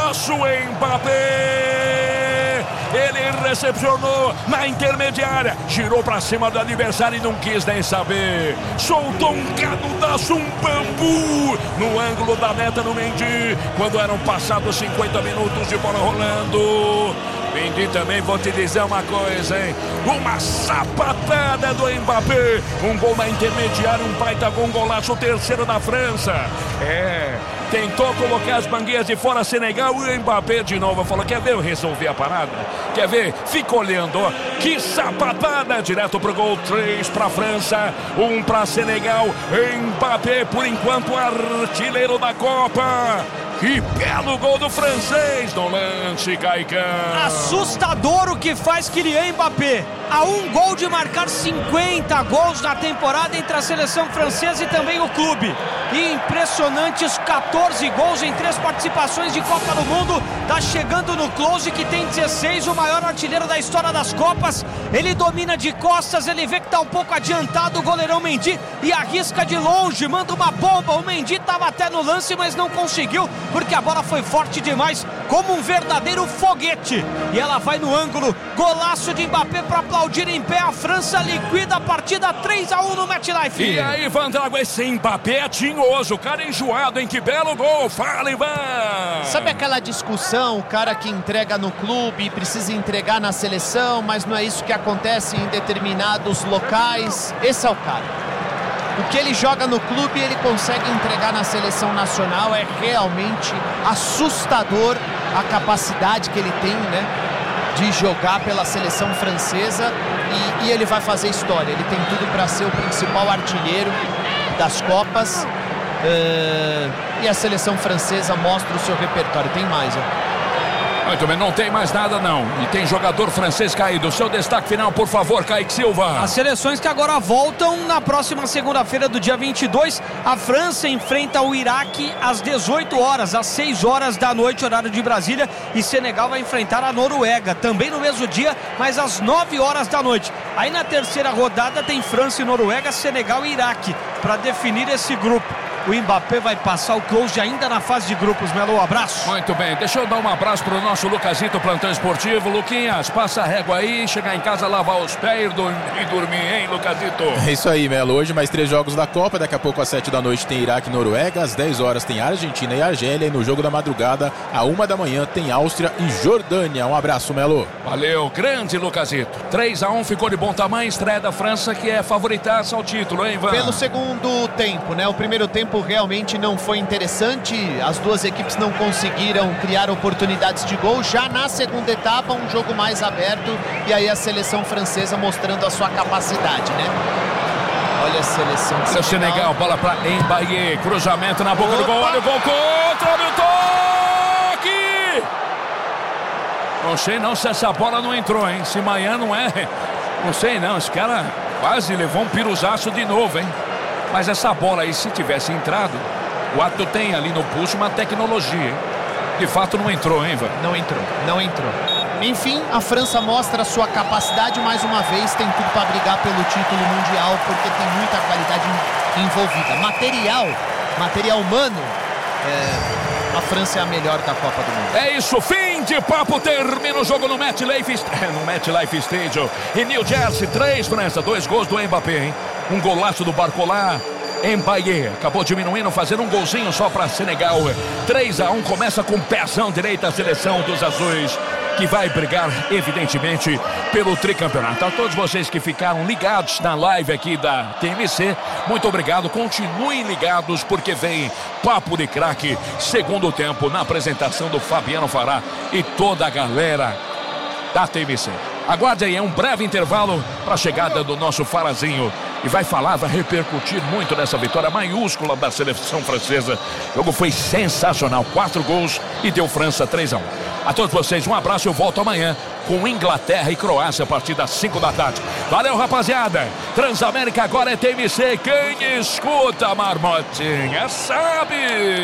golaço, Mbappé! Ele recepcionou na intermediária, girou para cima do adversário e não quis nem saber. Soltou um canudaço, um bambu no ângulo da meta no Mendy, quando eram passados 50 minutos de bola rolando. Mendy também, vou te dizer uma coisa, hein? Uma sapatada do Mbappé, um gol na intermediária, um baita gol, um golaço, o terceiro da França. Tentou colocar as mangueiras de fora, Senegal, e o Mbappé de novo falou, quer ver eu resolver a parada? Quer ver? Fica olhando, ó. Que sapatada, direto pro gol, 3 pra França, 1 pra Senegal. Mbappé, por enquanto, artilheiro da Copa. Que belo gol do francês no lance, Caicão. Assustador o que faz Kylian Mbappé. A um gol de marcar 50 gols na temporada entre a seleção francesa e também o clube. E impressionantes 14 gols em 3 participações de Copa do Mundo. Tá chegando no close, que tem 16, o maior artilheiro da história das Copas. Ele domina de costas, ele vê que tá um pouco adiantado o goleirão Mendy e arrisca de longe, manda uma bomba. O Mendy tava até no lance, mas não conseguiu, porque a bola foi forte demais, como um verdadeiro foguete. E ela vai no ângulo, golaço de Mbappé para aplaudir em pé. A França liquida a partida 3-1 no MetLife. E aí, Vandrago, esse Mbappé é tinhoso, o cara enjoado, hein? Que belo gol, fala, Ivan! Sabe aquela discussão, o cara que entrega no clube, precisa entregar na seleção, mas não é isso que acontece em determinados locais? Esse é o cara. O que ele joga no clube, ele consegue entregar na seleção nacional. É realmente assustador a capacidade que ele tem, né, de jogar pela seleção francesa, e ele vai fazer história. Ele tem tudo para ser o principal artilheiro das Copas, e a seleção francesa mostra o seu repertório. Tem mais, ó. Muito bem, não tem mais nada não. E tem jogador francês caído. Seu destaque final, por favor, Kaique Silva. As seleções que agora voltam na próxima segunda-feira do dia 22. A França enfrenta o Iraque às 18 horas, às 6 horas da noite, horário de Brasília. E Senegal vai enfrentar a Noruega, também no mesmo dia, mas às 9 horas da noite. Aí na terceira rodada tem França e Noruega, Senegal e Iraque, para definir esse grupo. O Mbappé vai passar o close ainda na fase de grupos. Melo, abraço. Muito bem, deixa eu dar um abraço pro nosso Lucasito, plantão esportivo. Luquinhas, passa a régua aí, chegar em casa, lavar os pés e dormir, hein, Lucasito? É isso aí, Melo. Hoje mais 3 jogos da Copa. Daqui a pouco às 7 da noite tem Iraque e Noruega. Às 10 horas tem Argentina e Argélia. E no jogo da madrugada, à 1 da manhã, tem Áustria e Jordânia. Um abraço, Melo. Valeu, grande Lucasito. 3-1, ficou de bom tamanho. Estreia da França, que é favoritaça ao título, hein, Ivan? Pelo segundo tempo, né? O primeiro tempo realmente não foi interessante. As duas equipes não conseguiram criar oportunidades de gol. Já na segunda etapa, um jogo mais aberto, e aí a seleção francesa mostrando a sua capacidade, né? Olha a seleção de Senegal, bola para Mbappé, cruzamento na boca do gol, olha o gol contra, olha o toque! Não sei não se essa bola não entrou, hein? Se amanhã não é, não sei não, esse cara quase levou um piruzaço de novo, hein? Mas essa bola aí, se tivesse entrado, o árbitro tem ali no pulso uma tecnologia, hein? De fato não entrou, hein, Ivan? Não entrou. Enfim, a França mostra a sua capacidade mais uma vez, tem tudo para brigar pelo título mundial, porque tem muita qualidade envolvida. Material humano, a França é a melhor da Copa do Mundo. É isso, fim de papo, termina o jogo no MetLife Stadium em New Jersey. 3 França, 2 gols do Mbappé, hein? Um golaço do Barcola. Mbappé acabou diminuindo, fazendo um golzinho só para Senegal. 3-1, começa com pezão direito a seleção dos azuis, que vai brigar, evidentemente, pelo tricampeonato. A todos vocês que ficaram ligados na live aqui da TMC, muito obrigado. Continuem ligados, porque vem Papo de Craque, segundo tempo, na apresentação do Fabiano Fará e toda a galera da TMC. Aguarde aí, é um breve intervalo para a chegada do nosso Farazinho. E vai repercutir muito nessa vitória maiúscula da seleção francesa. O jogo foi sensacional, 4 gols e deu França 3-1. A todos vocês, um abraço, eu volto amanhã com Inglaterra e Croácia a partir das 5 da tarde. Valeu, rapaziada. Transamérica agora é TMC, quem escuta a marmotinha sabe.